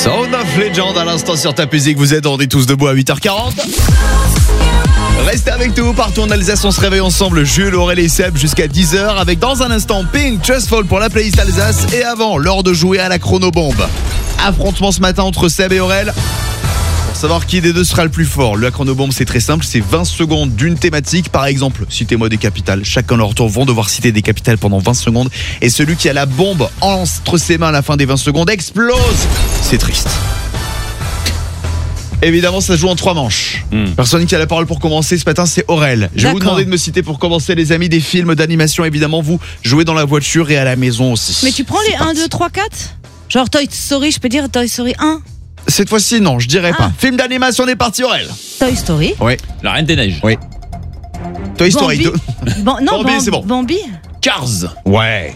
Sound of Legend à l'instant sur ta musique. Vous êtes, on est tous debout à 8h40. Restez avec nous, partout en Alsace, on se réveille ensemble, Jules, Aurélie et Seb jusqu'à 10h avec dans un instant Pink, Just Fall pour la playlist Alsace et avant, l'heure de jouer à la chronobombe. Affrontement ce matin entre Seb et Aurel. Pour savoir qui des deux sera le plus fort, la chronobombe c'est très simple, c'est 20 secondes d'une thématique. Par exemple, citez-moi des capitales. Chacun leur tour vont devoir citer des capitales pendant 20 secondes. Et celui qui a la bombe entre ses mains à la fin des 20 secondes explose. C'est triste. Évidemment, ça se joue en 3 manches. Personne qui a la parole pour commencer ce matin, c'est Aurel. Je vais vous demander de me citer pour commencer, les amis, des films d'animation. Évidemment, vous jouez dans la voiture et à la maison aussi. Mais tu prends les 1, 2, 3, 4 ? Genre Toy Story, je peux dire Toy Story 1 ? Cette fois-ci, non, je dirais pas. Film d'animation, on est parti, Aurel. Toy Story. Oui. La Reine des Neiges. Oui. Toy Story 2. Non, c'est bon. Bambi. Cars. Ouais.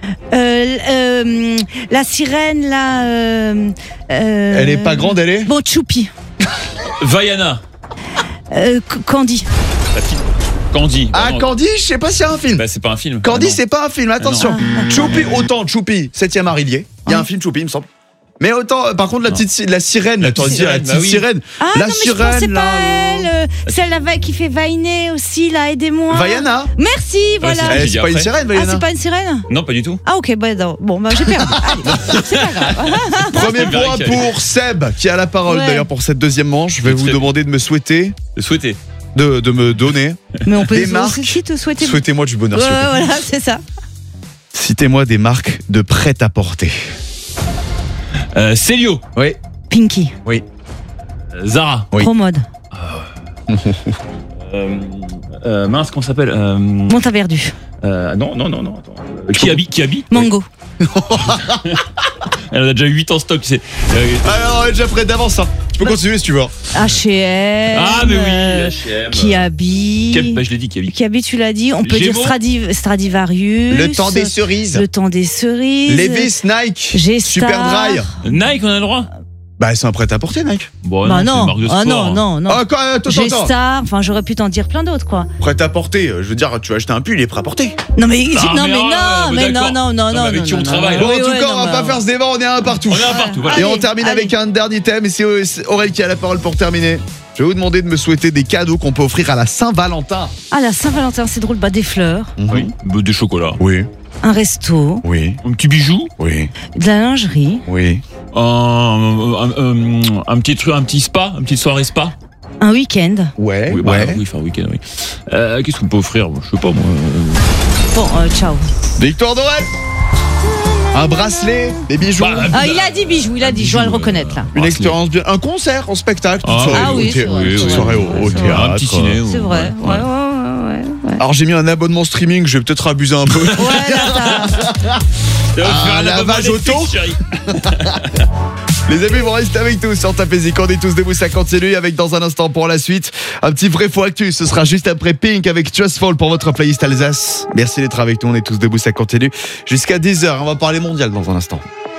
La sirène, là. Elle est pas grande, elle est. Bon, Choupi. Vaiana. Candy. La petite Candy. Ah, non. Candy, je sais pas s'il y a un film. Bah, c'est pas un film. Candy, Ah, non. c'est pas un film, attention. Choupi, autant Choupi, 7e art Rillier. Il y a un film Choupi, il me semble. Mais autant, par contre, la sirène, la petite sirène. Ah la non, mais sirène, je pensais là. pas elle. Celle qui fait Vainé aussi, là, aidez-moi. Vaiana. Merci, voilà. c'est- C'est pas une sirène, Ah, Vaiana. c'est pas une sirène ? Non, pas du tout. Ah, ok, bah, non. Bon, bah, j'ai perdu. Allez, c'est pas grave. Premier point pour Seb, qui a la parole Ouais. d'ailleurs pour cette deuxième manche. Je vais vous Seb. demander de me souhaiter, Le souhaiter. de me donner Mais on peut des marques. aussi te souhaiter. Souhaitez-moi du bonheur, Ouais, s'il vous plaît. voilà, c'est ça. Citez-moi des marques de prêt-à-porter. Célio. Oui. Pinky. Zara. Oui. Promode. Mince, comment ça s'appelle Montaverdu. Non. Attends. Kiabi. Mango. Elle en a déjà 8 en stock, tu sais. Alors, déjà prêt d'avance, hein. Tu peux continuer si tu veux. H&M. Ah, mais oui, H&M. Kiabi. Bah, je l'ai dit, Kiabi. Kiabi, tu l'as dit. On peut dire Gémeaux. Stradivarius. Le temps des cerises. Le temps des cerises. Levi's, Nike, G-Star. Superdry. Nike, on a le droit. Bah, c'est un prêt-à-porter, Nike. Bon, Bah c'est une non. marque de Ah sport. non. Ah, quoi, attends. G-Star. Enfin, j'aurais pu t'en dire plein d'autres, quoi. Prêt-à-porter, je veux dire, tu vas acheter un pull, il est prêt à porter. Non, mais d'accord. non. mais avec qui on travaille, Bon, Oui, en tout cas, on va pas faire ce débat, on est un partout. On est un partout, voilà. Et on Allez, termine allez. avec un dernier thème, et c'est Aurel qui a la parole pour terminer. Je vais vous demander de me souhaiter des cadeaux qu'on peut offrir à la Saint-Valentin. Ah, la Saint-Valentin, c'est drôle. Bah, des fleurs, Oui, du chocolat. Oui, un resto, oui, Un petit bijou. oui, de la lingerie, oui. Un petit truc, un petit spa, une petite soirée spa. un week-end. Ouais, Oui, faire un week-end, oui. Qu'est-ce qu'on peut offrir? Je sais pas, moi. Bon, ciao. Victoire d'Aurel. Un bracelet, des bijoux. Bah, Ah, il a dit bijoux, il a dit. Je dois le reconnaître, là. Une expérience bien, un concert en spectacle, toute Ah, soirée, ah oui, au c'est vrai, toute c'est soirée vrai. au C'est théâtre. Un petit ciné. C'est vrai. Ouais. Alors j'ai mis un abonnement streaming, je vais peut-être abuser un peu. Ouais, là, Un lavage auto. Les amis, vous restez avec nous sur Ta Musique. On est tous debout, ça continue avec dans un instant pour la suite un petit vrai faux actu. Ce sera juste après Pink avec Just Fall pour votre playlist Alsace. Merci d'être avec nous, on est tous debout, ça continue jusqu'à 10h. On va parler mondial dans un instant.